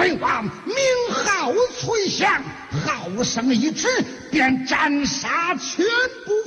本王名号崔祥，号声一指，便斩杀全部。